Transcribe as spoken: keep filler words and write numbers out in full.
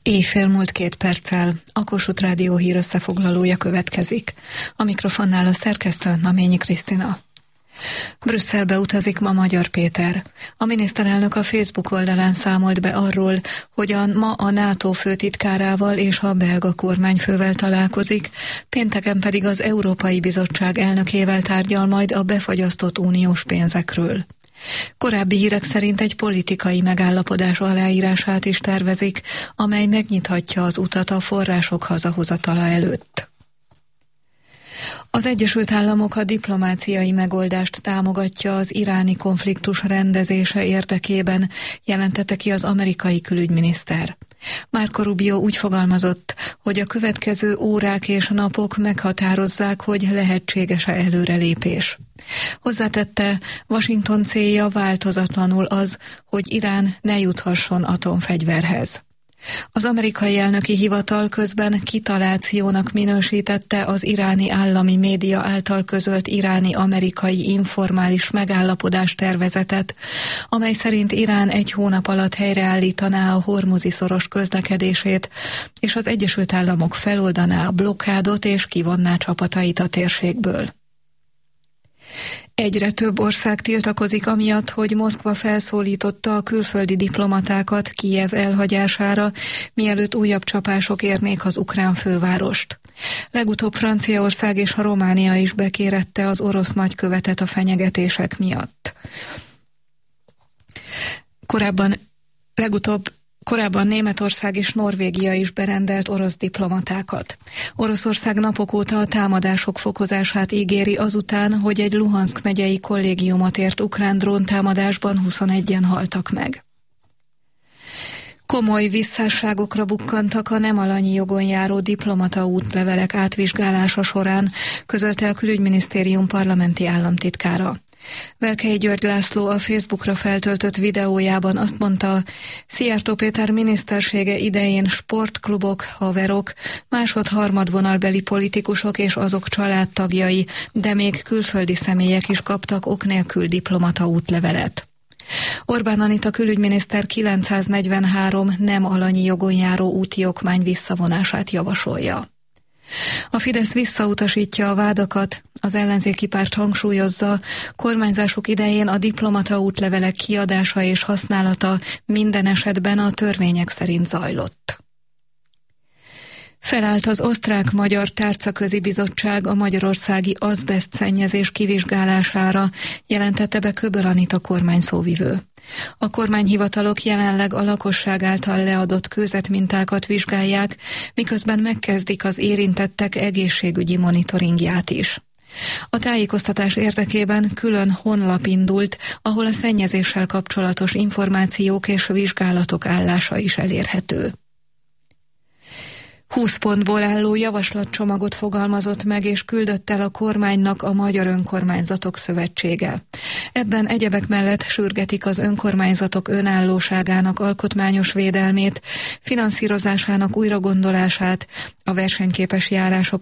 Éjfél múlt két perccel a Kossuth Rádió hír összefoglalója következik. A mikrofonnál a szerkesztő Naményi Krisztina. Brüsszelbe utazik ma Magyar Péter. A miniszterelnök a Facebook oldalán számolt be arról, hogyan ma a NATO főtitkárával és a belga kormányfővel találkozik, pénteken pedig az Európai Bizottság elnökével tárgyal majd a befagyasztott uniós pénzekről. Korábbi hírek szerint egy politikai megállapodás aláírását is tervezik, amely megnyithatja az utat a források hazahozatala előtt. Az Egyesült Államok a diplomáciai megoldást támogatja az iráni konfliktus rendezése érdekében, jelentette ki az amerikai külügyminiszter. Marco Rubio úgy fogalmazott, hogy a következő órák és napok meghatározzák, hogy lehetséges-e előrelépés. Hozzátette, Washington célja változatlanul az, hogy Irán ne juthasson atomfegyverhez. Az amerikai elnöki hivatal közben kitalációnak minősítette az iráni állami média által közölt iráni-amerikai informális megállapodás tervezetet, amely szerint Irán egy hónap alatt helyreállítaná a Hormuzi-szoros közlekedését, és az Egyesült Államok feloldaná a blokkádot és kivonná csapatait a térségből. Egyre több ország tiltakozik amiatt, hogy Moszkva felszólította a külföldi diplomatákat Kijev elhagyására, mielőtt újabb csapások érnék az ukrán fővárost. Legutóbb Franciaország és Románia is bekérette az orosz nagykövetet a fenyegetések miatt. Korábban, legutóbb Korábban Németország és Norvégia is berendelt orosz diplomatákat. Oroszország napok óta a támadások fokozását ígéri azután, hogy egy Luhanszk megyei kollégiumot ért ukrán dróntámadásban huszonegyen haltak meg. Komoly visszásságokra bukkantak a nem alanyi jogon járó diplomata útlevelek átvizsgálása során, közölte a Külügyminisztérium parlamenti államtitkára. Velkei György László a Facebookra feltöltött videójában azt mondta, Szijjártó Péter minisztersége idején sportklubok, haverok, másod-harmadvonalbeli politikusok és azok családtagjai, de még külföldi személyek is kaptak ok nélkül diplomata útlevelet. Orbán Anita külügyminiszter kilencszáznegyvenhárom nem alanyi jogon járó úti okmány visszavonását javasolja. A Fidesz visszautasítja a vádakat, az ellenzéki párt hangsúlyozza, kormányzásuk idején a diplomata útlevelek kiadása és használata minden esetben a törvények szerint zajlott. Felállt az osztrák-magyar tárcaközi bizottság a magyarországi azbesztszennyezés kivizsgálására, jelentette be Köböl Anita kormányszóvivő. A kormányhivatalok jelenleg a lakosság által leadott kőzetmintákat vizsgálják, miközben megkezdik az érintettek egészségügyi monitoringját is. A tájékoztatás érdekében külön honlap indult, ahol a szennyezéssel kapcsolatos információk és vizsgálatok állása is elérhető. húsz pontból álló javaslatcsomagot fogalmazott meg és küldött el a kormánynak a Magyar Önkormányzatok Szövetsége. Ebben egyebek mellett sürgetik az önkormányzatok önállóságának alkotmányos védelmét, finanszírozásának újragondolását, a versenyképes járások